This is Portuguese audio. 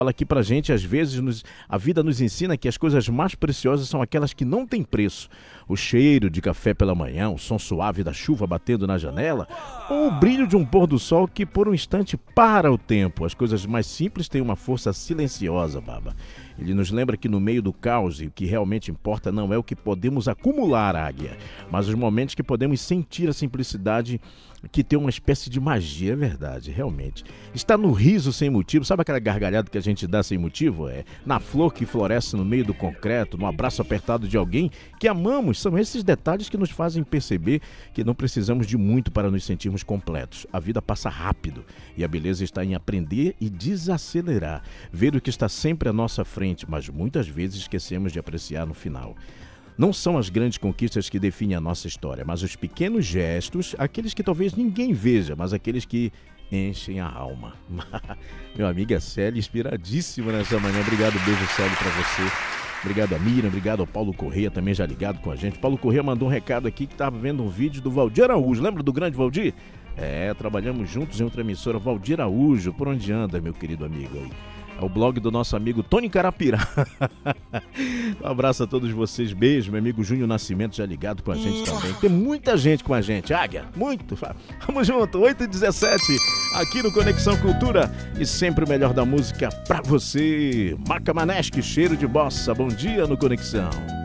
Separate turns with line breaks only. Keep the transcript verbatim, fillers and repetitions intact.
Fala aqui pra gente, às vezes nos, a vida nos ensina que as coisas mais preciosas são aquelas que não têm preço. O cheiro de café pela manhã, o som suave da chuva batendo na janela, ou o brilho de um pôr do sol que por um instante para o tempo. As coisas mais simples têm uma força silenciosa, Baba. Ele nos lembra que no meio do caos, e o que realmente importa não é o que podemos acumular, Águia, mas os momentos que podemos sentir a simplicidade que tem uma espécie de magia, é verdade, realmente. Está no riso sem motivo, sabe aquela gargalhada que a gente dá sem motivo? É na flor que floresce no meio do concreto, no abraço apertado de alguém que amamos. São esses detalhes que nos fazem perceber que não precisamos de muito para nos sentirmos completos. A vida passa rápido e a beleza está em aprender e desacelerar, ver o que está sempre à nossa frente, mas muitas vezes esquecemos de apreciar no final. Não são as grandes conquistas que definem a nossa história, mas os pequenos gestos, aqueles que talvez ninguém veja, mas aqueles que enchem a alma. Meu amigo, a Célia, inspiradíssima nessa manhã. Obrigado, beijo, Célia, para você. Obrigado a Miriam, obrigado ao Paulo Corrêa, também já ligado com a gente. Paulo Corrêa mandou um recado aqui que estava vendo um vídeo do Valdir Araújo. Lembra do grande Valdir? É, trabalhamos juntos em outra emissora. Valdir Araújo, por onde anda, meu querido amigo aí? É o blog do nosso amigo Tony Carapirá. Um abraço a todos vocês, beijo. Meu amigo Júnior Nascimento já ligado com a gente também. Tem muita gente com a gente, Águia, muito. Vamos junto, oito e dezessete, aqui no Conexão Cultura. E sempre o melhor da música pra você. Maca Manesque, cheiro de bossa. Bom dia no Conexão.